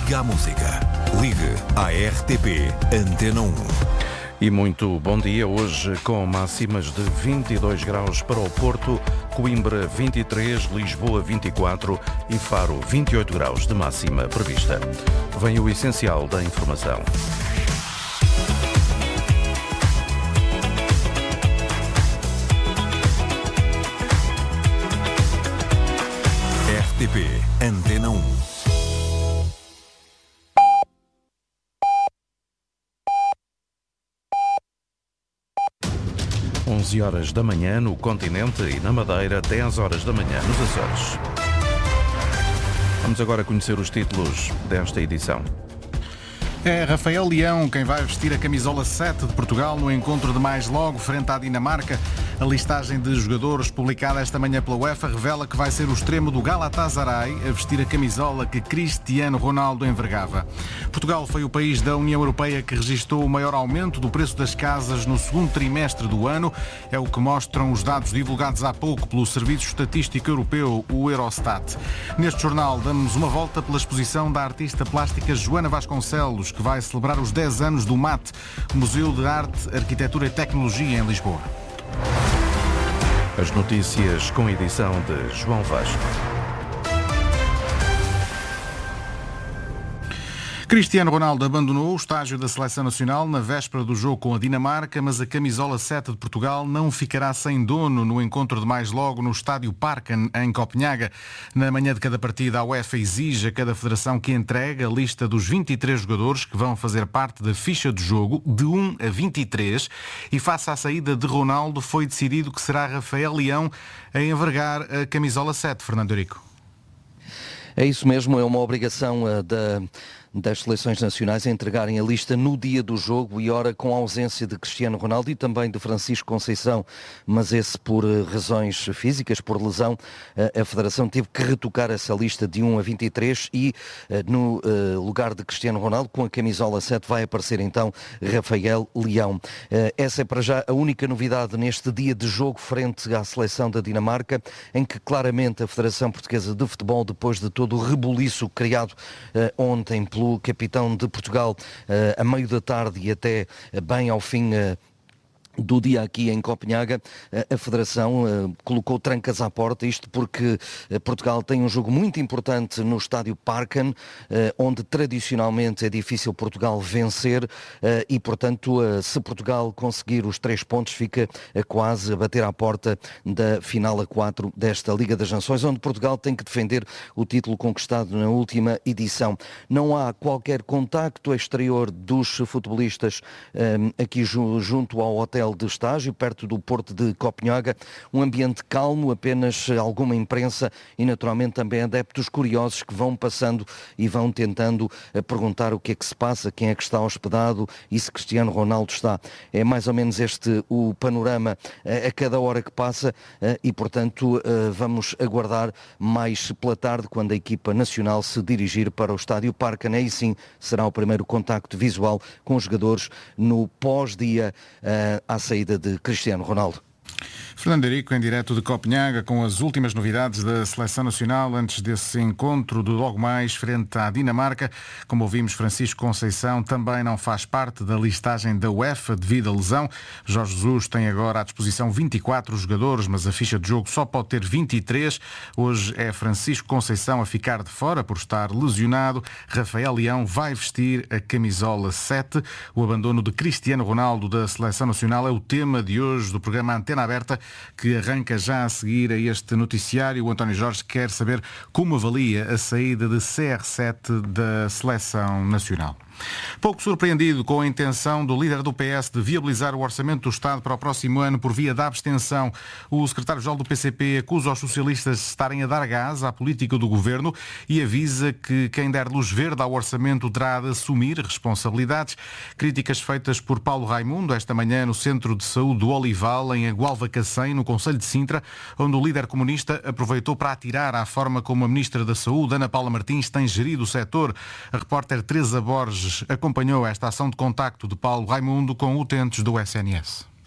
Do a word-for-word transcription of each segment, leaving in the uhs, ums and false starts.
Liga à música. Ligue à R T P Antena um. E muito bom dia, hoje com máximas de vinte e dois graus para o Porto, Coimbra vinte e três, Lisboa vinte e quatro e Faro vinte e oito graus de máxima prevista. Vem o essencial da informação. R T P Antena um. onze horas da manhã no continente e na Madeira, dez horas da manhã nos Açores. Vamos agora conhecer os títulos desta edição. É Rafael Leão quem vai vestir a camisola sete de Portugal no encontro de mais logo frente à Dinamarca. A listagem de jogadores publicada esta manhã pela UEFA revela que vai ser o extremo do Galatasaray a vestir a camisola que Cristiano Ronaldo envergava. Portugal foi o país da União Europeia que registrou o maior aumento do preço das casas no segundo trimestre do ano. É o que mostram os dados divulgados há pouco pelo Serviço Estatístico Europeu, o Eurostat. Neste jornal damos uma volta pela exposição da artista plástica Joana Vasconcelos, que vai celebrar os dez anos do M A T, Museu de Arte, Arquitetura e Tecnologia em Lisboa. As notícias com edição de João Vasco. Cristiano Ronaldo abandonou o estágio da Seleção Nacional na véspera do jogo com a Dinamarca, mas a camisola sete de Portugal não ficará sem dono no encontro de mais logo no estádio Parken, em Copenhaga. Na manhã de cada partida, a UEFA exige a cada federação que entregue a lista dos vinte e três jogadores que vão fazer parte da ficha de jogo, de um a vinte e três, e face à saída de Ronaldo foi decidido que será Rafael Leão a envergar a camisola sete, Fernando Eurico. É isso mesmo, é uma obrigação uh, da... das seleções nacionais a entregarem a lista no dia do jogo e ora com a ausência de Cristiano Ronaldo e também de Francisco Conceição, mas esse por razões físicas, por lesão, a Federação teve que retocar essa lista de um a vinte e três e no lugar de Cristiano Ronaldo, com a camisola sete, vai aparecer então Rafael Leão. Essa é para já a única novidade neste dia de jogo frente à seleção da Dinamarca, em que claramente a Federação Portuguesa de Futebol, depois de todo o rebuliço criado ontem pelo o capitão de Portugal a meio da tarde e até bem ao fim do dia aqui em Copenhaga, a Federação uh, colocou trancas à porta, isto porque uh, Portugal tem um jogo muito importante no estádio Parken, uh, onde tradicionalmente é difícil Portugal vencer uh, e, portanto, uh, se Portugal conseguir os três pontos, fica uh, quase a bater à porta da final a quatro desta Liga das Nações, onde Portugal tem que defender o título conquistado na última edição. Não há qualquer contacto exterior dos futebolistas um, aqui ju- junto ao hotel de estágio, perto do porto de Copenhaga, um ambiente calmo, apenas alguma imprensa e naturalmente também adeptos curiosos que vão passando e vão tentando perguntar o que é que se passa, quem é que está hospedado e se Cristiano Ronaldo está. É mais ou menos este o panorama a cada hora que passa e, portanto, vamos aguardar mais pela tarde, quando a equipa nacional se dirigir para o estádio Parken. Aí sim será o primeiro contacto visual com os jogadores no pós-dia à saída de Cristiano Ronaldo. Fernando Eurico, em direto de Copenhaga, com as últimas novidades da Seleção Nacional antes desse encontro do logo mais frente à Dinamarca. Como ouvimos, Francisco Conceição também não faz parte da listagem da UEFA devido à lesão. Jorge Jesus tem agora à disposição vinte e quatro jogadores, mas a ficha de jogo só pode ter vinte e três. Hoje é Francisco Conceição a ficar de fora por estar lesionado. Rafael Leão vai vestir a camisola sete. O abandono de Cristiano Ronaldo da Seleção Nacional é o tema de hoje do programa Antena Aberta, que arranca já a seguir a este noticiário. O António Jorge quer saber como avalia a saída de C R sete da Seleção Nacional. Pouco surpreendido com a intenção do líder do P S de viabilizar o orçamento do Estado para o próximo ano por via da abstenção, o secretário-geral do P C P acusa os socialistas de estarem a dar gás à política do governo e avisa que quem der luz verde ao orçamento terá de assumir responsabilidades. Críticas feitas por Paulo Raimundo esta manhã no Centro de Saúde do Olival, em Agualva-Cacém, no Concelho de Sintra, onde o líder comunista aproveitou para atirar à forma como a Ministra da Saúde, Ana Paula Martins, tem gerido o setor. A repórter Teresa Borges acompanhou esta ação de contacto de Paulo Raimundo com utentes do S N S.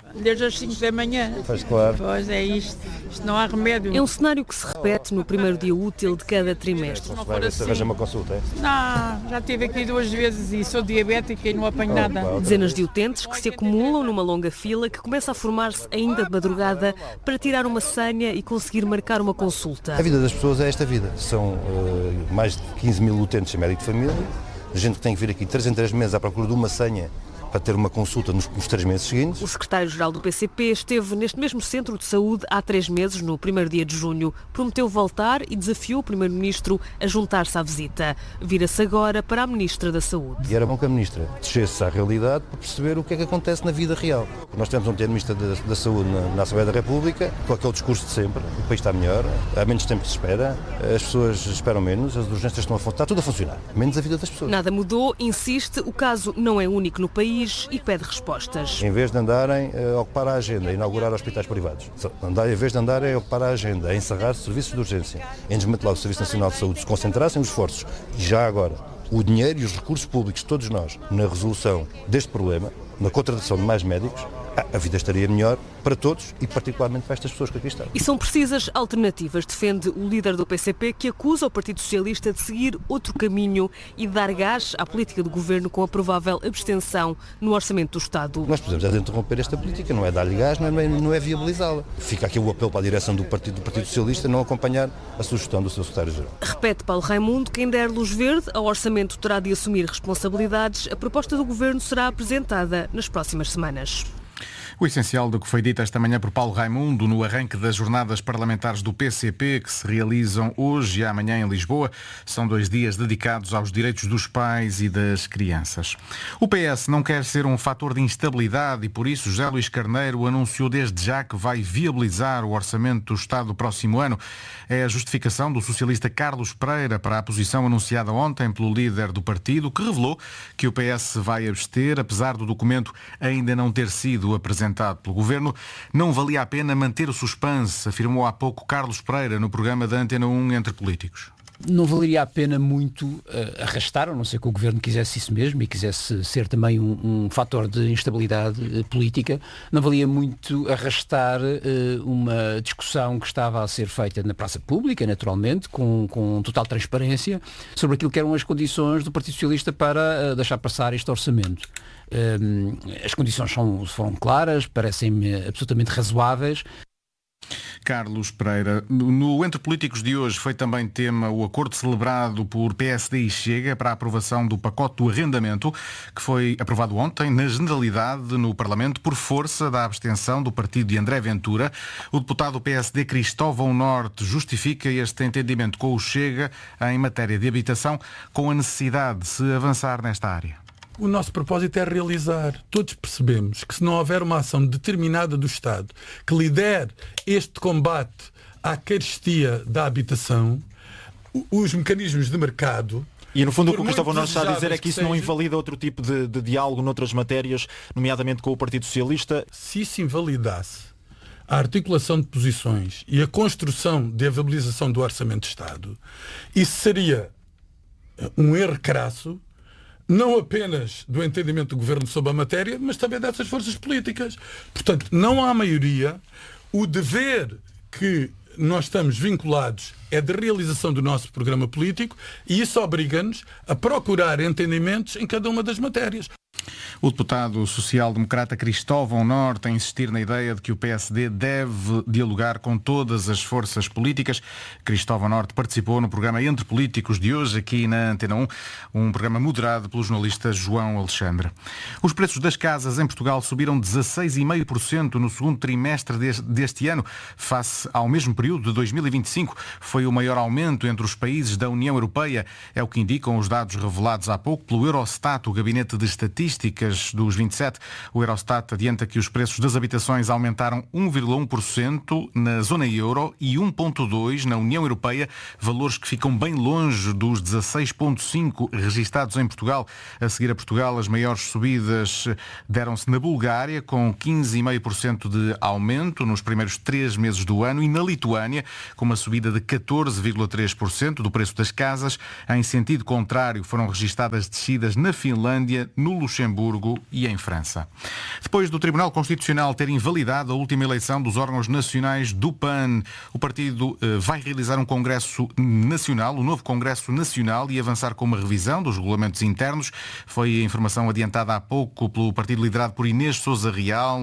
Desde as cinco da manhã. Pois claro. Pois é isto. Isto não há remédio. É um cenário que se repete no primeiro dia útil de cada trimestre. Se vai ver se arranja uma consulta, é? Não, já estive aqui duas vezes e sou diabética e não apanho nada. Dezenas de utentes que se acumulam numa longa fila que começa a formar-se ainda de madrugada para tirar uma senha e conseguir marcar uma consulta. A vida das pessoas é esta vida. São uh, mais de quinze mil utentes em médico de família, gente que tem que vir aqui três em três meses à procura de uma senha para ter uma consulta nos, nos três meses seguintes. O secretário-geral do P C P esteve neste mesmo centro de saúde há três meses, no primeiro dia de junho. Prometeu voltar e desafiou o primeiro-ministro a juntar-se à visita. Vira-se agora para a ministra da Saúde. E era bom que a ministra descesse à realidade para perceber o que é que acontece na vida real. Nós temos um ministro da, da Saúde na, na Assembleia da República, com aquele discurso de sempre, o país está melhor, há menos tempo de espera, as pessoas esperam menos, as urgências estão a funcionar, está tudo a funcionar, menos a vida das pessoas. Nada mudou, insiste, o caso não é único no país e pede respostas. Em vez de andarem a ocupar a agenda, a inaugurar hospitais privados, em vez de andarem a ocupar a agenda, a encerrar serviços de urgência, em desmantelar o Serviço Nacional de Saúde, se concentrassem os esforços, e já agora, o dinheiro e os recursos públicos de todos nós na resolução deste problema, na contratação de mais médicos, a vida estaria melhor para todos e particularmente para estas pessoas que aqui estão. E são precisas alternativas, defende o líder do P C P, que acusa o Partido Socialista de seguir outro caminho e de dar gás à política do Governo com a provável abstenção no Orçamento do Estado. Nós precisamos é de interromper esta política, não é dar-lhe gás, não é, não é viabilizá-la. Fica aqui o apelo para a direção do Partido, do Partido Socialista não acompanhar a sugestão do seu secretário-geral. Repete Paulo Raimundo, quem der luz verde ao Orçamento terá de assumir responsabilidades. A proposta do Governo será apresentada nas próximas semanas. O essencial do que foi dito esta manhã por Paulo Raimundo no arranque das jornadas parlamentares do P C P, que se realizam hoje e amanhã em Lisboa. São dois dias dedicados aos direitos dos pais e das crianças. O P S não quer ser um fator de instabilidade e por isso José Luís Carneiro anunciou desde já que vai viabilizar o orçamento do Estado do próximo ano. É a justificação do socialista Carlos Pereira para a posição anunciada ontem pelo líder do partido, que revelou que o P S vai abster, apesar do documento ainda não ter sido apresentado pelo Governo. Não valia a pena manter o suspense, afirmou há pouco Carlos Pereira no programa da Antena um Entre Políticos. Não valeria a pena muito uh, arrastar, a não ser que o Governo quisesse isso mesmo e quisesse ser também um, um fator de instabilidade uh, política, não valia muito arrastar uh, uma discussão que estava a ser feita na praça pública, naturalmente, com, com total transparência, sobre aquilo que eram as condições do Partido Socialista para uh, deixar passar este orçamento. Um, as condições são, foram claras, parecem-me absolutamente razoáveis. Carlos Pereira. No Entre Políticos de hoje foi também tema o acordo celebrado por P S D e Chega para a aprovação do pacote do arrendamento, que foi aprovado ontem, na generalidade, no Parlamento, por força da abstenção do partido de André Ventura. O deputado do P S D, Cristóvão Norte, justifica este entendimento com o Chega em matéria de habitação, com a necessidade de se avançar nesta área. O nosso propósito é realizar. Todos percebemos que se não houver uma ação determinada do Estado que lidere este combate à carestia da habitação, os mecanismos de mercado... E no fundo o que o Cristóvão Norte está a dizer é que isso não invalida outro tipo de, de diálogo noutras matérias, nomeadamente com o Partido Socialista. Se isso invalidasse a articulação de posições e a construção de viabilização do Orçamento de Estado, isso seria um erro crasso, não apenas do entendimento do Governo sobre a matéria, mas também dessas forças políticas. Portanto, não há maioria. O dever que nós estamos vinculados é de realização do nosso programa político e isso obriga-nos a procurar entendimentos em cada uma das matérias. O deputado social-democrata Cristóvão Norte a insistir na ideia de que o P S D deve dialogar com todas as forças políticas. Cristóvão Norte participou no programa Entre Políticos de hoje, aqui na Antena um, um programa moderado pelo jornalista João Alexandre. Os preços das casas em Portugal subiram dezasseis vírgula cinco por cento no segundo trimestre deste ano, face ao mesmo período de dois mil e vinte e cinco. Foi o maior aumento entre os países da União Europeia, é o que indicam os dados revelados há pouco pelo Eurostat, o Gabinete de Estatísticas dos vinte e sete. O Eurostat adianta que os preços das habitações aumentaram um vírgula um por cento na zona euro e um vírgula dois por cento na União Europeia, valores que ficam bem longe dos dezasseis vírgula cinco por cento registados em Portugal. A seguir a Portugal, as maiores subidas deram-se na Bulgária, com quinze vírgula cinco por cento de aumento nos primeiros três meses do ano, e na Lituânia, com uma subida de catorze vírgula três por cento do preço das casas. Em sentido contrário, foram registadas descidas na Finlândia, no Luxemburgo Luxemburgo e em França. Depois do Tribunal Constitucional ter invalidado a última eleição dos órgãos nacionais do P A N, o partido eh, vai realizar um congresso nacional, um novo congresso nacional e avançar com uma revisão dos regulamentos internos. Foi a informação adiantada há pouco pelo partido liderado por Inês Sousa Real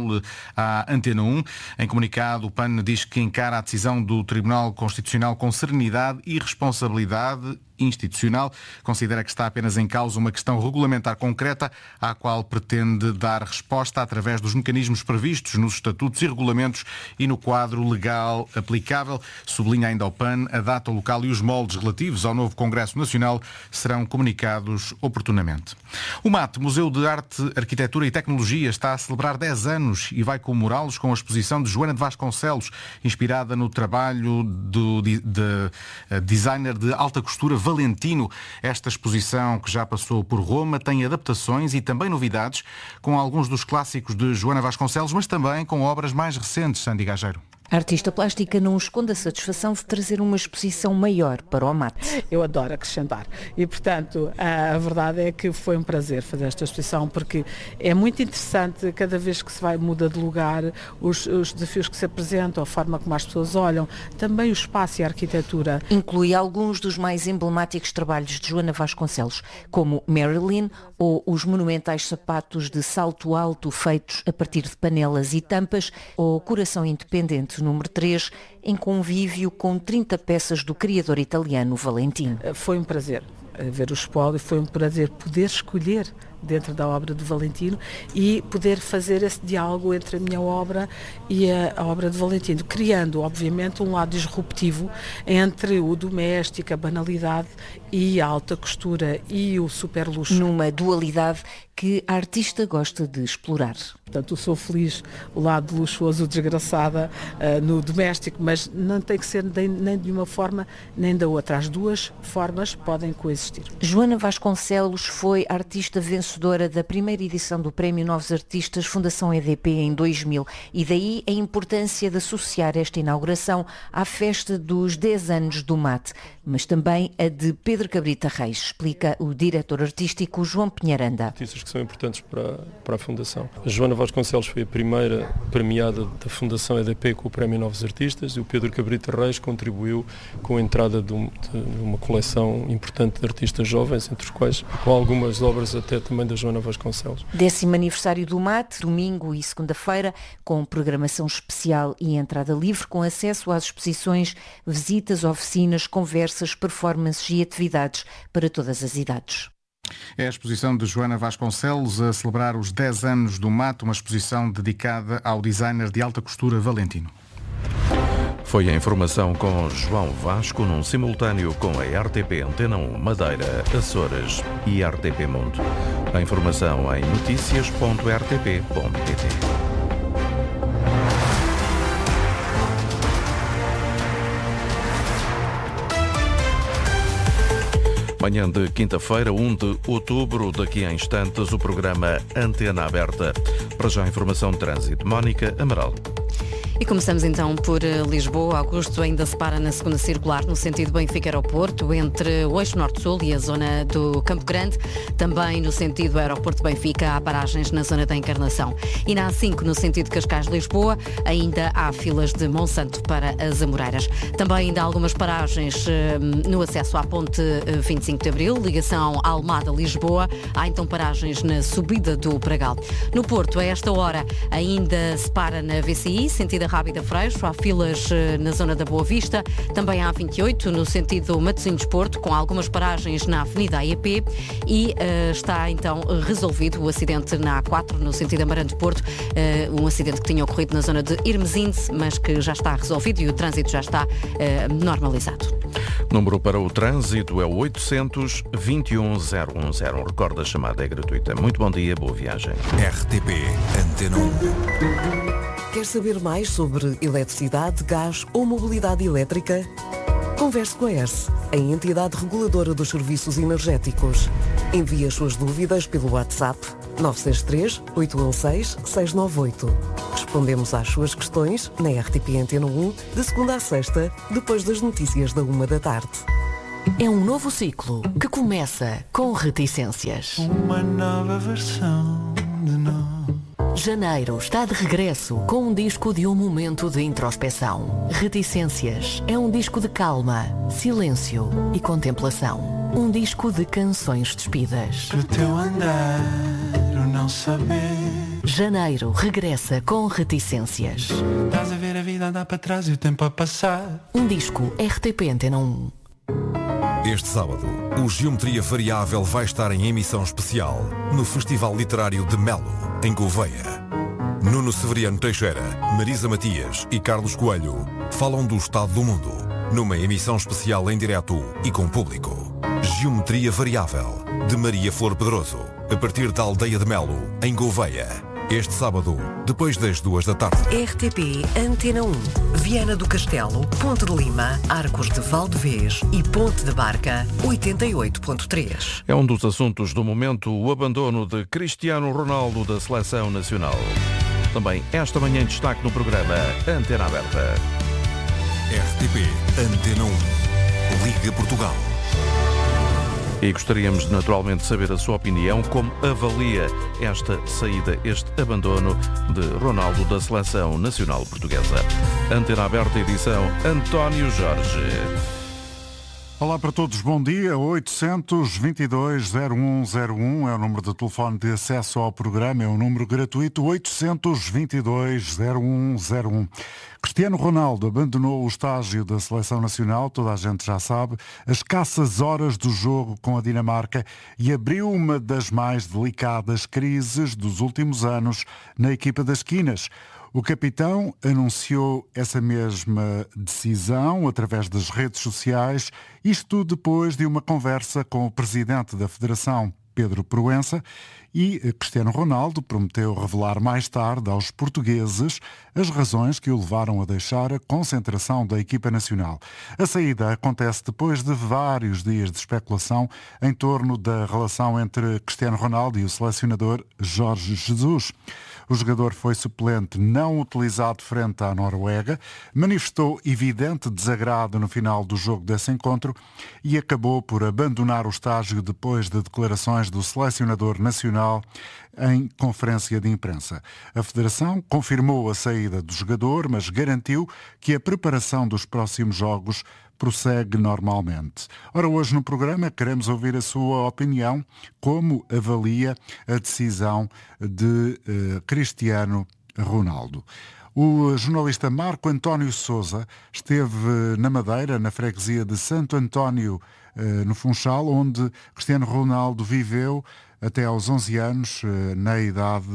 à Antena um. Em comunicado, o P A N diz que encara a decisão do Tribunal Constitucional com serenidade e responsabilidade institucional. Considera que está apenas em causa uma questão regulamentar concreta à qual pretende dar resposta através dos mecanismos previstos nos estatutos e regulamentos e no quadro legal aplicável. Sublinha ainda ao P A N, a data, o local e os moldes relativos ao novo Congresso Nacional serão comunicados oportunamente. O MAT, Museu de Arte, Arquitetura e Tecnologia, está a celebrar dez anos e vai comemorá-los com a exposição de Joana de Vasconcelos, inspirada no trabalho do de, de, de designer de alta costura Valentino. Esta exposição, que já passou por Roma, tem adaptações e também novidades com alguns dos clássicos de Joana Vasconcelos, mas também com obras mais recentes, Sandy Gageiro. A artista plástica não esconde a satisfação de trazer uma exposição maior para o MAT. Eu adoro acrescentar e, portanto, a verdade é que foi um prazer fazer esta exposição, porque é muito interessante, cada vez que se vai, muda de lugar, os, os desafios que se apresentam, a forma como as pessoas olham, também o espaço e a arquitetura. Inclui alguns dos mais emblemáticos trabalhos de Joana Vasconcelos, como Marilyn ou os monumentais sapatos de salto alto feitos a partir de panelas e tampas, ou Coração Independente número três, em convívio com trinta peças do criador italiano Valentino. Foi um prazer ver o espólio, foi um prazer poder escolher dentro da obra de Valentino e poder fazer esse diálogo entre a minha obra e a, a obra de Valentino, criando, obviamente, um lado disruptivo entre o doméstico, a banalidade e a alta costura e o super luxo. Numa dualidade que a artista gosta de explorar. Portanto, eu sou feliz o lado luxuoso, desgraçada uh, no doméstico, mas não tem que ser nem, nem de uma forma nem da outra. As duas formas podem coexistir. Joana Vasconcelos foi artista vencedora da primeira edição do Prémio Novos Artistas Fundação E D P em dois mil e daí a importância de associar esta inauguração à festa dos dez anos do MAT, mas também a de Pedro Cabrita Reis, explica o diretor artístico João Pinheiranda. Artistas que são importantes para, para a Fundação. A Joana Vasconcelos foi a primeira premiada da Fundação E D P com o Prémio Novos Artistas e o Pedro Cabrita Reis contribuiu com a entrada de, um, de uma coleção importante de artistas jovens, entre os quais com algumas obras até também da Joana Vasconcelos. Décimo aniversário do MAT, domingo e segunda-feira, com programação especial e entrada livre, com acesso às exposições, visitas, oficinas, conversas, performances e atividades para todas as idades. É a exposição de Joana Vasconcelos a celebrar os dez anos do MAT, uma exposição dedicada ao designer de alta costura Valentino. Foi a informação com João Vasco num simultâneo com a R T P Antena um, Madeira, Açores e R T P Mundo. A informação em notícias ponto r t p ponto p t. Manhã de quinta-feira, um de outubro, daqui a instantes, o programa Antena Aberta. Para já, a informação de trânsito. Mónica Amaral. E começamos então por Lisboa. Augusto ainda se para na segunda circular no sentido Benfica-Aeroporto, entre o eixo norte-sul e a zona do Campo Grande. Também no sentido Aeroporto-Benfica há paragens na zona da Encarnação. E na A cinco, no sentido Cascais-Lisboa, ainda há filas de Monsanto para as Amoreiras. Também ainda há algumas paragens no acesso à ponte vinte e cinco de Abril, ligação Almada-Lisboa. Há então paragens na subida do Pragal. No Porto, a esta hora, ainda se para na V C I, sentido Rábida Freixo, há filas na zona da Boa Vista, também há A vinte e oito no sentido Matosinhos-Porto, com algumas paragens na Avenida A E P e uh, está então resolvido o acidente na A quatro no sentido Amarante-Porto, uh, um acidente que tinha ocorrido na zona de Irmesinde, mas que já está resolvido e o trânsito já está uh, normalizado. Número para o trânsito é o oitocentos, vinte e um, zero um zero. Recorda, a chamada é gratuita. Muito bom dia, boa viagem. R T P Antena um. Quer saber mais sobre eletricidade, gás ou mobilidade elétrica? Converse com a E R S, a entidade reguladora dos serviços energéticos. Envie as suas dúvidas pelo WhatsApp nove seis três, oito um seis, seis nove oito. Respondemos às suas questões na R T P Antena um, de segunda a sexta, depois das notícias da uma da tarde. É um novo ciclo que começa com reticências. Uma nova versão Janeiro está de regresso com um disco de um momento de introspeção. Reticências é um disco de calma, silêncio e contemplação. Um disco de canções despidas. Que teu andar, o não saber. Janeiro regressa com Reticências. Estás a ver a vida andar para trás e o tempo a passar. Um disco R T P Antena um. Este sábado, o Geometria Variável vai estar em emissão especial no Festival Literário de Melo, em Gouveia. Nuno Severiano Teixeira, Marisa Matias e Carlos Coelho falam do estado do mundo, numa emissão especial em direto e com público. Geometria Variável, de Maria Flor Pedroso, a partir da Aldeia de Melo, em Gouveia. Este sábado, depois das duas da tarde. R T P Antena um, Viana do Castelo, Ponte de Lima, Arcos de Valdevez e Ponte de Barca, oitenta e oito ponto três. É um dos assuntos do momento, o abandono de Cristiano Ronaldo da Seleção Nacional. Também esta manhã em destaque no programa Antena Aberta. R T P Antena um, Liga Portugal. E gostaríamos naturalmente de saber a sua opinião, como avalia esta saída, este abandono de Ronaldo da Seleção Nacional Portuguesa. Antena Aberta, edição António Jorge. Olá para todos, bom dia. oitocentos, vinte e dois, zero um zero um é o número de telefone de acesso ao programa, é um número gratuito, oitocentos, vinte e dois, zero um zero um. Cristiano Ronaldo abandonou o estágio da Seleção Nacional, toda a gente já sabe, as escassas horas do jogo com a Dinamarca e abriu uma das mais delicadas crises dos últimos anos na equipa das Quinas. O capitão anunciou essa mesma decisão através das redes sociais, isto depois de uma conversa com o presidente da Federação, Pedro Proença, e Cristiano Ronaldo prometeu revelar mais tarde aos portugueses as razões que o levaram a deixar a concentração da equipa nacional. A saída acontece depois de vários dias de especulação em torno da relação entre Cristiano Ronaldo e o selecionador Jorge Jesus. O jogador foi suplente não utilizado frente à Noruega, manifestou evidente desagrado no final do jogo desse encontro e acabou por abandonar o estágio depois de declarações do selecionador nacional em conferência de imprensa. A Federação confirmou a saída do jogador, mas garantiu que a preparação dos próximos jogos prossegue normalmente. Ora, hoje no programa queremos ouvir a sua opinião, como avalia a decisão de uh, Cristiano Ronaldo. O jornalista Marco António Sousa esteve na Madeira, na freguesia de Santo António, uh, no Funchal, onde Cristiano Ronaldo viveu até aos onze anos, na idade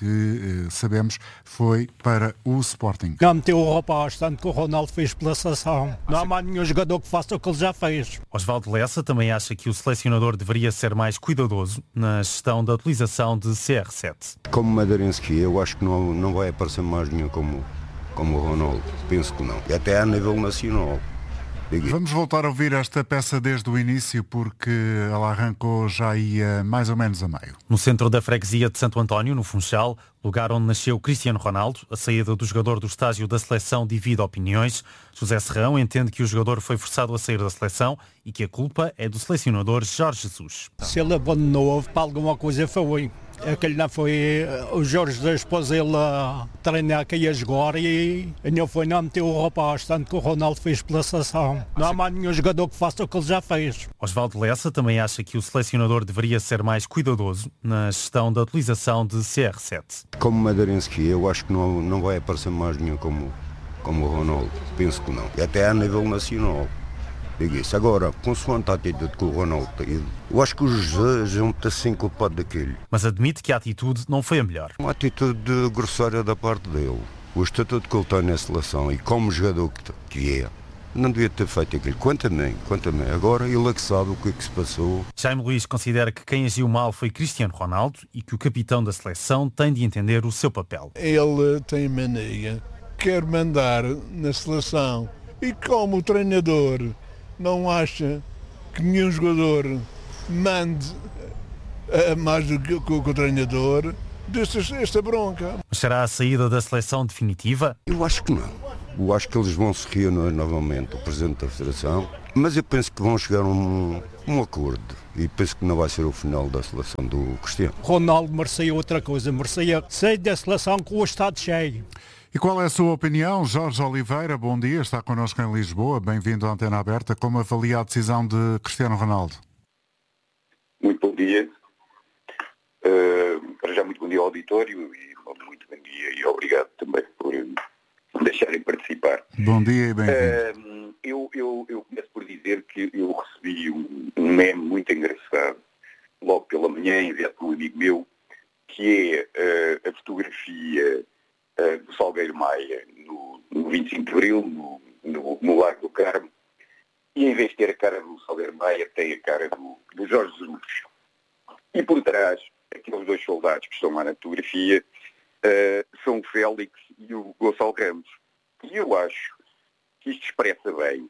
que sabemos foi para o Sporting. Não meteu o rapaz, tanto que o Ronaldo fez pela seleção. Não há mais nenhum jogador que faça o que ele já fez. Osvaldo Lessa também acha que o selecionador deveria ser mais cuidadoso na gestão da utilização de C R sete. Como madeirense que eu acho que não, não vai aparecer mais nenhum como, como o Ronaldo. Penso que não. E até a nível nacional. Vamos voltar a ouvir esta peça desde o início, porque ela arrancou já ia mais ou menos a meio. No centro da freguesia de Santo António, no Funchal, lugar onde nasceu Cristiano Ronaldo, a saída do jogador do estágio da seleção divide opiniões. José Serrão entende que o jogador foi forçado a sair da seleção e que a culpa é do selecionador Jorge Jesus. Se ele abandonou, para alguma coisa foi. Aquele não foi o Jorge Jesus pôs ele a treinar que ia jogar e não foi não meteu o rapaz, tanto que o Ronaldo fez pela seleção. Não há mais nenhum jogador que faça o que ele já fez. Osvaldo Lessa também acha que o selecionador deveria ser mais cuidadoso na gestão da utilização de C R sete. Como madeirense que eu acho que não, não vai aparecer mais nenhum como, como o Ronaldo. Penso que não. E até a nível nacional. Digo isso. Agora, consoante a atitude que o Ronaldo teve, eu acho que o José é um assim culpado daquele. Mas admite que a atitude não foi a melhor. Uma atitude grosseira da parte dele. O estatuto que ele tem na seleção e como jogador que é, não devia ter feito aquilo. Quanto a mim, quanto a mim. Agora ele é que sabe o que é que se passou. Jaime Luís considera que quem agiu mal foi Cristiano Ronaldo e que o capitão da seleção tem de entender o seu papel. Ele tem mania, quer mandar na seleção e como o treinador não acha que nenhum jogador mande uh, mais do que, que, que o treinador, desse esta bronca. Mas será a saída da seleção definitiva? Eu acho que não. Eu acho que eles vão se reunir novamente, o Presidente da Federação, mas eu penso que vão chegar a um, um acordo. E penso que não vai ser o final da seleção do Cristiano. Ronaldo merecia outra coisa, merecia sair da seleção com o estado cheio. E qual é a sua opinião? Jorge Oliveira, bom dia, está connosco em Lisboa, bem-vindo à Antena Aberta. Como avalia a decisão de Cristiano Ronaldo? Muito bom dia. Uh, para já muito bom dia ao auditório e muito bom dia e obrigado também por me deixarem participar. Bom dia e bem-vindo. Uh, eu, eu, eu começo por dizer que eu recebi um, um meme muito engraçado logo pela manhã, enviado por um amigo meu, que é uh, a fotografia uh, do Salgueiro Maia no, no vinte e cinco de Abril, no, no, no Largo do Carmo, e em vez de ter a cara do Salgueiro Maia, tem a cara do, do Jorge Jesus. E por trás, aqueles dois soldados que estão lá na fotografia uh, são o Félix e o Gonçalo Ramos. E eu acho que isto expressa bem,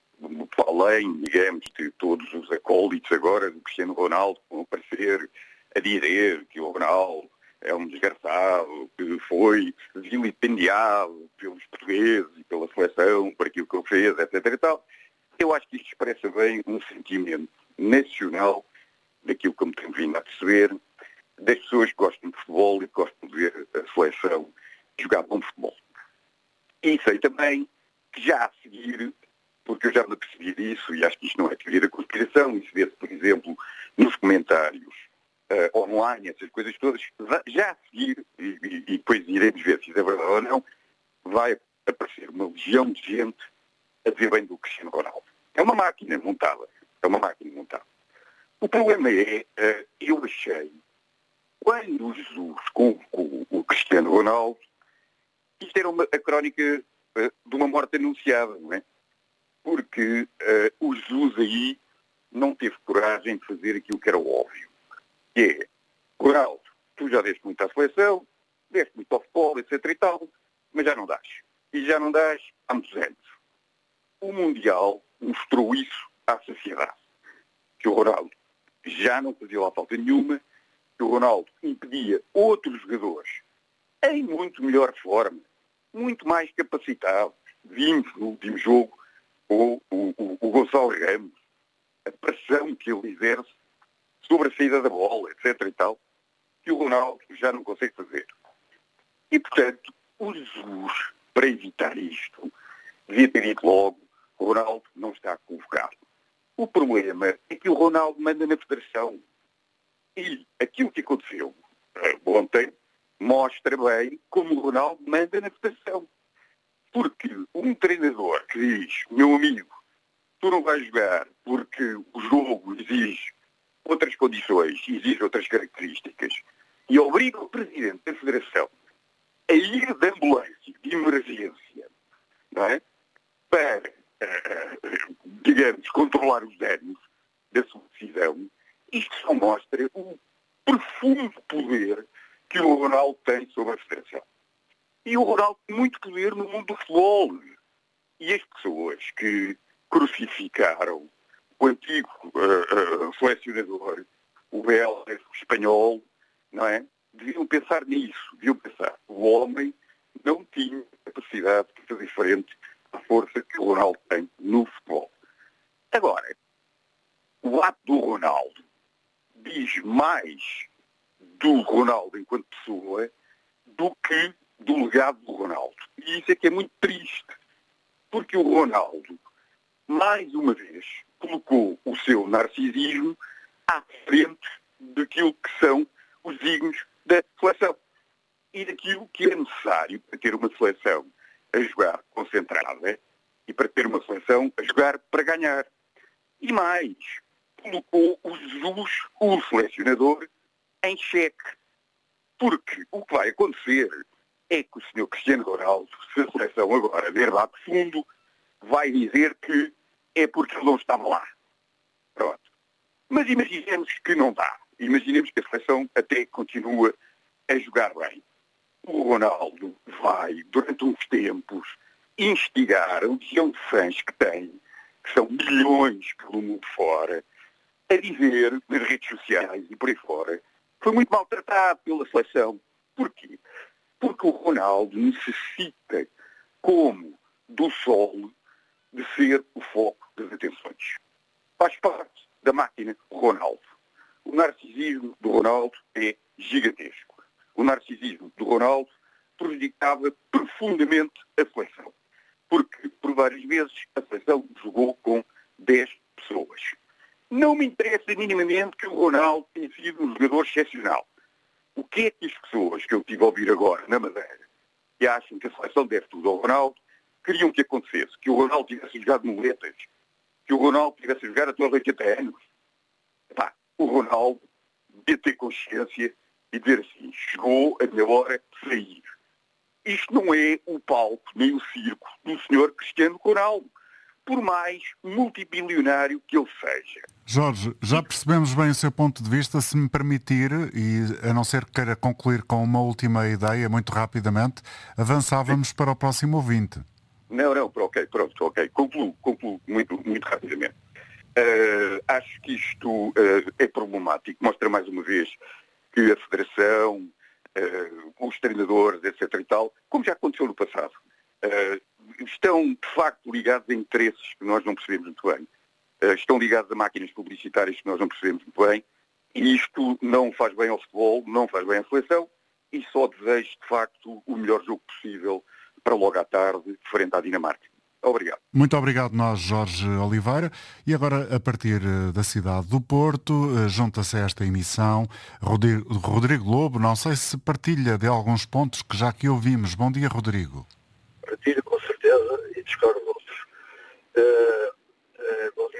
além, digamos, de todos os acólitos agora do Cristiano Ronaldo que vão aparecer a dizer que o Ronaldo é um desgraçado, que foi vilipendiado pelos portugueses e pela seleção por aquilo que ele fez, etc e tal. Eu acho que isto expressa bem um sentimento nacional daquilo que eu me tenho vindo a perceber, das pessoas que gostam de futebol e que gostam de ver a seleção jogar bom futebol. E sei também que já a seguir, porque eu já me apercebi disso, e acho que isto não é teoria da conspiração, isso vê-se, por exemplo, nos comentários uh, online, essas coisas todas, já a seguir, e, e, e depois iremos ver se isso é verdade ou não, vai aparecer uma legião de gente a dizer bem do Cristiano Ronaldo. É uma máquina montada, é uma máquina montada. O problema é, uh, eu achei, quando o Jesus convocou o Cristiano Ronaldo, isto era uma, a crónica uh, de uma morte anunciada, não é? Porque uh, o Jesus aí não teve coragem de fazer aquilo que era óbvio. Que é, Ronaldo, tu já deste muito à seleção, deste muito ao futebol, etc e tal, mas já não dás. E já não dás há muitos anos. O Mundial mostrou isso à sociedade. Que o Ronaldo já não fazia lá falta nenhuma, que o Ronaldo impedia outros jogadores em muito melhor forma, muito mais capacitados. Vimos no último jogo o, o, o, o Gonçalo Ramos, a pressão que ele exerce sobre a saída da bola, etc e tal, que o Ronaldo já não consegue fazer. E, portanto, o Jesus, para evitar isto, devia ter dito logo, o Ronaldo não está convocado. O problema é que o Ronaldo manda na federação. E aquilo que aconteceu uh, ontem mostra bem como o Ronaldo manda na federação. Porque um treinador que diz, meu amigo, tu não vais jogar porque o jogo exige outras condições, exige outras características, e obriga o presidente da federação a ir de ambulância, de emergência, não é? Para, uh, digamos, controlar os danos da sua decisão. Isto só mostra o profundo poder que o Ronaldo tem sobre a federação. E o Ronaldo tem muito poder no mundo do futebol. E as pessoas que crucificaram o antigo uh, uh, selecionador, o belga, o espanhol, não é? Deviam pensar nisso, deviam pensar. O homem não tinha capacidade de fazer frente à força que o Ronaldo tem no futebol. Agora, o ato do Ronaldo diz mais do Ronaldo enquanto pessoa do que do legado do Ronaldo. E isso é que é muito triste, porque o Ronaldo, mais uma vez, colocou o seu narcisismo à frente daquilo que são os dignos da seleção e daquilo que é necessário para ter uma seleção a jogar concentrada e para ter uma seleção a jogar para ganhar. E mais, colocou o Jesus, o selecionador, em xeque. Porque o que vai acontecer é que o senhor Cristiano Ronaldo, se a seleção agora der bate fundo, vai dizer que é porque ele não estava lá. Pronto. Mas imaginemos que não dá. Imaginemos que a seleção até continua a jogar bem. O Ronaldo vai, durante uns tempos, instigar a legião de fãs que tem, que são milhões pelo mundo fora, a dizer nas redes sociais e por aí fora, foi muito maltratado pela seleção. Porquê? Porque o Ronaldo necessita, como do sol, de ser o foco das atenções. Faz parte. da máquina Ronaldo. O narcisismo do Ronaldo é gigantesco. O narcisismo do Ronaldo prejudicava profundamente a seleção. Porque, por várias vezes, a seleção jogou com dez pessoas. Não me interessa minimamente que o Ronaldo tenha sido um jogador excepcional. O que é que as pessoas que eu estive a ouvir agora na Madeira, que acham que a seleção deve tudo ao Ronaldo, queriam que acontecesse? Que o Ronaldo tivesse jogado muletas? Que o Ronaldo tivesse jogado até aos oitenta anos? Epá, o Ronaldo devia ter consciência e dizer assim, chegou a minha hora de sair. Isto não é o palco nem o circo do senhor Cristiano Ronaldo, por mais multibilionário que ele seja. Jorge, já percebemos bem o seu ponto de vista. Se me permitir, e a não ser que queira concluir com uma última ideia, muito rapidamente, avançávamos Sim. para o próximo ouvinte. Não, não, ok, pronto, ok. Concluo, concluo muito, muito rapidamente. Uh, acho que isto uh, é problemático. Mostra mais uma vez que a Federação, uh, os treinadores, etcétera e tal, como já aconteceu no passado, uh, estão de facto ligados a interesses que nós não percebemos muito bem. Uh, estão ligados a máquinas publicitárias que nós não percebemos muito bem. E isto não faz bem ao futebol, não faz bem à seleção e só desejo de facto o melhor jogo possível para logo à tarde, frente à Dinamarca. Obrigado. Muito obrigado nós, Jorge Oliveira. E agora, a partir da cidade do Porto, junta-se a esta emissão Rodrigo Lobo. Não sei se partilha de alguns pontos que já aqui ouvimos. Bom dia, Rodrigo. Partilho com certeza e discordo de outros. Uh, uh, bom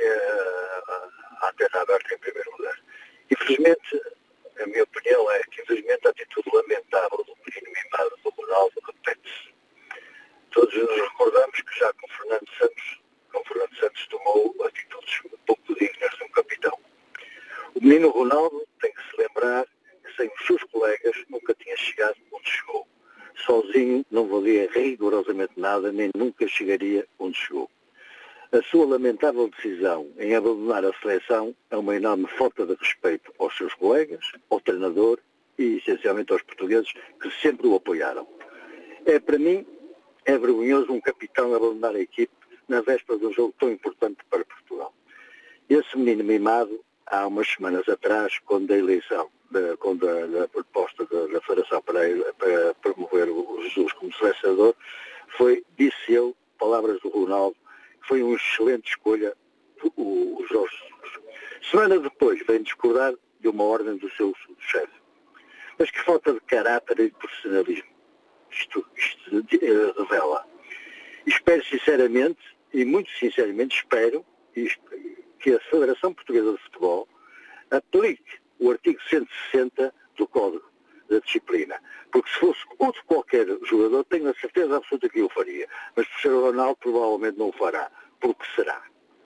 dia à Antena Aberta em primeiro lugar. Infelizmente, a minha opinião é que infelizmente a atitude lamentável do menino mimado do Ronaldo repete-se. Todos nos recordamos que já com Fernando Santos, com Fernando Santos tomou atitudes pouco dignas de um capitão. O menino Ronaldo tem que se lembrar que sem os seus colegas nunca tinha chegado onde chegou. Sozinho não valia rigorosamente nada, nem nunca chegaria onde chegou. A sua lamentável decisão em abandonar a seleção é uma enorme falta de respeito aos seus colegas, ao treinador e, essencialmente, aos portugueses que sempre o apoiaram. É, para mim, é vergonhoso um capitão abandonar a equipe na véspera de um jogo tão importante para Portugal. Esse menino mimado, há umas semanas atrás, quando a eleição, da, quando a, a proposta da, da Federação para, para promover o Jesus como selecionador, foi, disse eu, palavras do Ronaldo, que foi uma excelente escolha o, o Jorge Jesus. Semana depois vem discordar de uma ordem do seu chefe. Mas que falta de caráter e de profissionalismo isto, isto uh, revela. Espero sinceramente, e muito sinceramente espero, isto, que a Federação Portuguesa de Futebol aplique o artigo cento e sessenta do Código da Disciplina. Porque se fosse outro qualquer jogador, tenho a certeza absoluta que o faria. Mas por ser o Ronaldo, provavelmente não o fará. Porque será.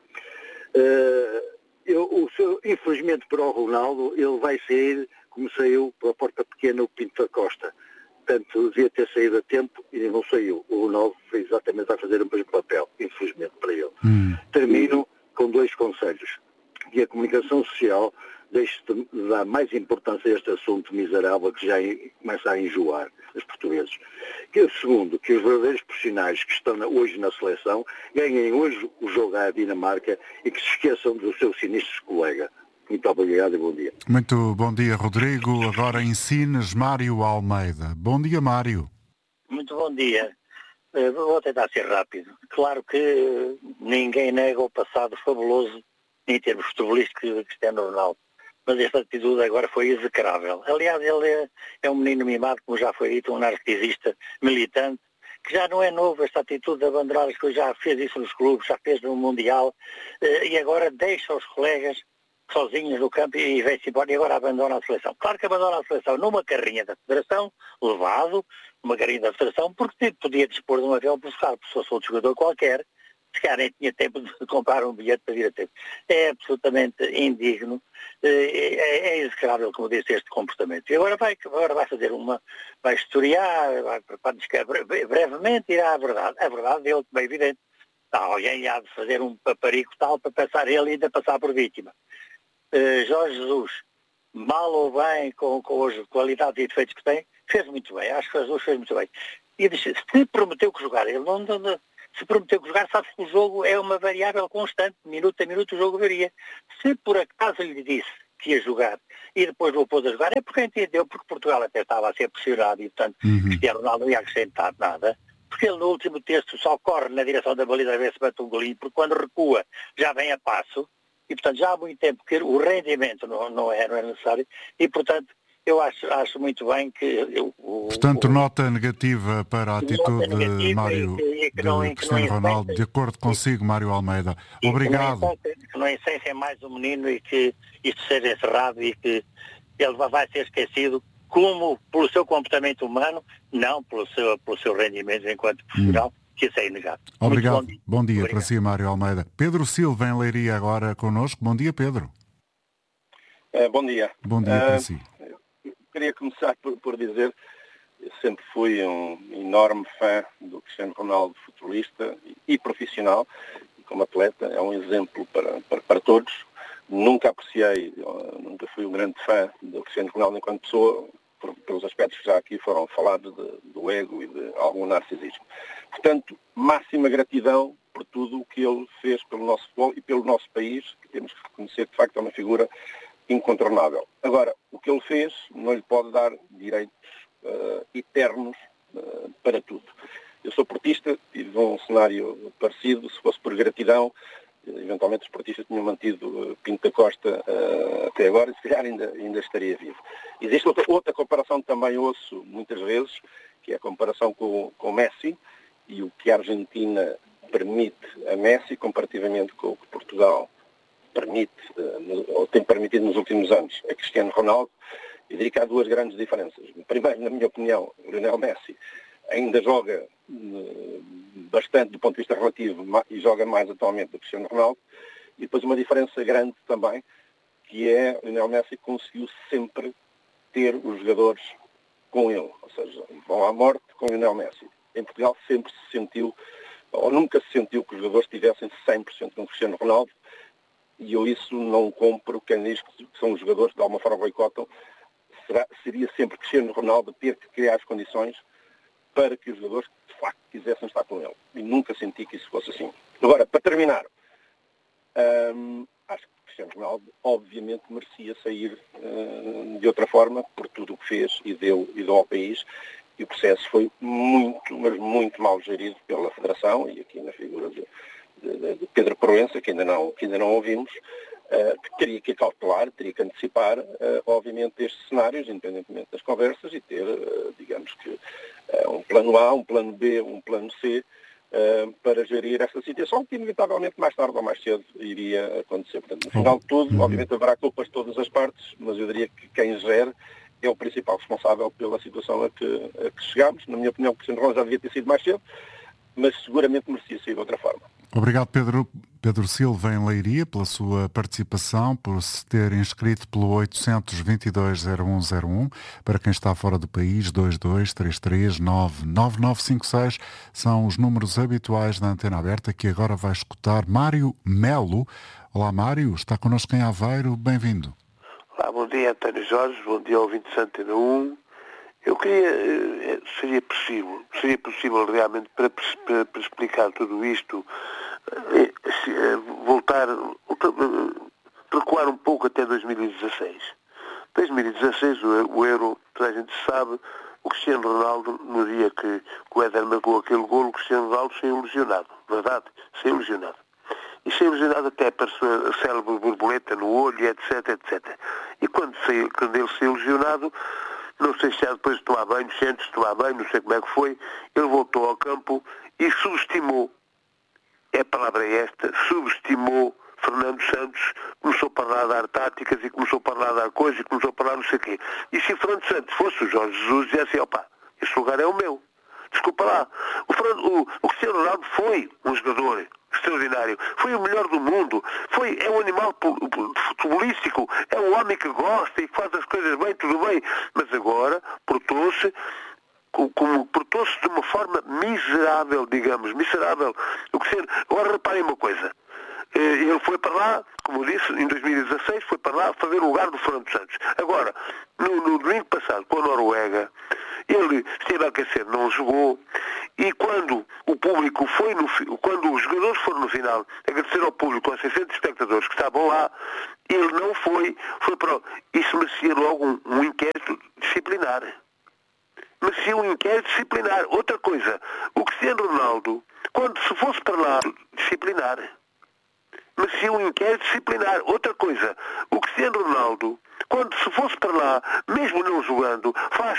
Uh, eu, o seu, infelizmente para o Ronaldo, ele vai sair, como saiu pela porta pequena o Pinto da Costa. Portanto, devia ter saído a tempo e não saiu. O Ronaldo foi exatamente a fazer o mesmo papel, infelizmente para ele. Hum. Termino com dois conselhos. Que a comunicação social deixe de dar mais importância a este assunto miserável que já começa a enjoar os portugueses. Que o segundo, que os verdadeiros profissionais que estão hoje na seleção ganhem hoje o jogo à Dinamarca e que se esqueçam do seu sinistro colega. Muito obrigado e bom dia. Muito bom dia, Rodrigo. Agora em Sines, Mário Almeida. Bom dia, Mário. Muito bom dia. Vou tentar ser rápido. Claro que ninguém nega o passado fabuloso em termos futebolísticos de Cristiano Ronaldo. Mas esta atitude agora foi execrável. Aliás, ele é, é um menino mimado, como já foi dito, um narcisista militante, que já não é novo esta atitude de abandonar as coisas, já fez isso nos clubes, já fez no Mundial, e agora deixa os colegas sozinhos no campo e vai-se embora e agora abandona a seleção. Claro que abandona a seleção numa carrinha da Federação, levado, numa carrinha da Federação, porque podia dispor de um avião para buscar, se fosse outro jogador qualquer, se calhar nem tinha tempo de comprar um bilhete para vir a tempo. É absolutamente indigno, é, é execrável, como disse, este comportamento. E agora vai, agora vai fazer uma, vai historiar, vai, vai, brevemente irá à verdade. A verdade dele, bem evidente. Alguém há de fazer um paparico tal para passar ele e ainda passar por vítima. Uh, Jorge Jesus, mal ou bem, com, com as qualidades e defeitos que tem, fez muito bem. Acho que Jesus fez muito bem. E disse, se prometeu que jogar, ele não, não, se prometeu que jogar, sabe que o jogo é uma variável constante, minuto a minuto o jogo varia. Se por acaso lhe disse que ia jogar e depois o pôs a jogar, é porque entendeu, porque Portugal até estava a ser pressionado e, portanto, uhum. Cristiano Ronaldo não ia acrescentar nada, porque ele no último texto só corre na direção da baliza a ver se bate um golinho, porque quando recua já vem a passo, e, portanto, já há muito tempo que o rendimento não, não, é, não é necessário, e, portanto, eu acho, acho muito bem que... Eu, o, Portanto, o, nota negativa para a atitude de Mário, e que, e que não, de Cristiano Ronaldo, de acordo consigo, Mário Almeida. Obrigado. Que na essência é mais um menino e que isto seja encerrado e que ele vai ser esquecido como pelo seu comportamento humano, não pelo seu, pelo seu rendimento enquanto profissional, hum. que isso é inegável. Obrigado. Bom dia, bom dia Obrigado. para si, Mário Almeida. Pedro Silva, em Leiria, agora connosco. Bom dia, Pedro. Uh, bom dia. Bom dia uh, para si. Queria começar por, por dizer, eu sempre fui um enorme fã do Cristiano Ronaldo, futebolista e, e profissional, e como atleta, é um exemplo para, para, para todos. Nunca apreciei, nunca fui um grande fã do Cristiano Ronaldo enquanto pessoa, por, pelos aspectos que já aqui foram falados, de, do ego e de algum narcisismo. Portanto, máxima gratidão por tudo o que ele fez pelo nosso futebol e pelo nosso país, que temos que reconhecer que de facto é uma figura incontornável. Agora, o que ele fez não lhe pode dar direitos uh, eternos uh, para tudo. Eu sou portista, tive um cenário parecido, se fosse por gratidão, eventualmente os portistas tinham mantido uh, Pinto da Costa uh, até agora e se calhar ainda, ainda estaria vivo. Existe outra, outra comparação que também ouço muitas vezes, que é a comparação com, com o Messi e o que a Argentina permite a Messi comparativamente com o que Portugal permite, ou tem permitido nos últimos anos, a Cristiano Ronaldo. Eu diria que há duas grandes diferenças. Primeiro, na minha opinião, o Lionel Messi ainda joga bastante do ponto de vista relativo e joga mais atualmente do que o Cristiano Ronaldo. E depois uma diferença grande também, que é o Lionel Messi conseguiu sempre ter os jogadores com ele. Ou seja, vão à morte com o Lionel Messi. Em Portugal sempre se sentiu, ou nunca se sentiu que os jogadores tivessem cem por cento com o Cristiano Ronaldo. E eu isso não compro. Quem diz que são os jogadores que de alguma forma boicotam, será, seria sempre Cristiano Ronaldo ter que criar as condições para que os jogadores de facto quisessem estar com ele. E nunca senti que isso fosse assim. Agora, para terminar, hum, acho que Cristiano Ronaldo obviamente merecia sair hum, de outra forma por tudo o que fez e deu, e deu ao país. E o processo foi muito, mas muito mal gerido pela Federação e aqui na figura de De, de Pedro Proença, que ainda não, que ainda não ouvimos, uh, que teria que cautelar, teria que antecipar, uh, obviamente, estes cenários, independentemente das conversas, e ter, uh, digamos que, uh, um plano A, um plano B, um plano C, uh, para gerir esta situação, que inevitavelmente mais tarde ou mais cedo iria acontecer. Portanto, no final de tudo, obviamente haverá culpas de todas as partes, mas eu diria que quem gere é o principal responsável pela situação a que, a que chegamos. Na minha opinião, o Cristiano Ronaldo já devia ter sido mais cedo, mas seguramente merecia sair de outra forma. Obrigado, Pedro, Pedro Silva, em Leiria, pela sua participação, por se ter inscrito pelo oitocentos e vinte e dois, zero um zero um. Para quem está fora do país, dois dois três três nove nove nove cinco seis são os números habituais da Antena Aberta, que agora vai escutar Mário Melo. Olá, Mário, está connosco em Aveiro, bem-vindo. Olá, bom dia, António Jorge, bom dia, ouvinte de Antena um. Eu queria, seria possível, seria possível realmente para, para, para explicar tudo isto, voltar, recuar um pouco até dois mil e dezasseis. dois mil e dezasseis, o Euro, toda a gente sabe, o Cristiano Ronaldo, no dia que o Éder marcou aquele golo, o Cristiano Ronaldo saiu lesionado, verdade? Saiu lesionado. E saiu lesionado até apareceu a célebre borboleta no olho, etc, etcétera. E quando, saiu, quando ele saiu lesionado, não sei se já depois de tomar banho, se antes de tomar banho, não sei como é que foi, ele voltou ao campo e subestimou, é a palavra esta, subestimou Fernando Santos, começou para lá a dar táticas e começou para lá a dar coisas e começou para lá não sei o quê. E se Fernando Santos fosse o Jorge Jesus, dizia assim, opa, este lugar é o meu. Desculpa lá. O, Fernando, o, o Cristiano Ronaldo foi um jogador extraordinário. Foi o melhor do mundo. Foi, é um animal futebolístico. É um homem que gosta e que faz as coisas bem, tudo bem. Mas agora portou-se como portou-se de uma forma miserável, digamos, miserável. O Cristiano, agora reparem uma coisa. Ele foi para lá, como eu disse, em dois mil e dezasseis, foi para lá fazer o lugar do Fernando Santos. Agora, no, no domingo passado, com a Noruega, ele esteve a aquecer, não jogou, e quando o o público foi no quando os jogadores foram no final agradecer ao público, aos seiscentos espectadores que estavam lá, ele não foi, foi para isso merecia logo um, um inquérito disciplinar. Merecia um inquérito disciplinar. Outra coisa, o Cristiano Ronaldo, quando se fosse para lá disciplinar, merecia um inquérito disciplinar. Outra coisa, o Cristiano Ronaldo, quando se fosse para lá, mesmo não jogando,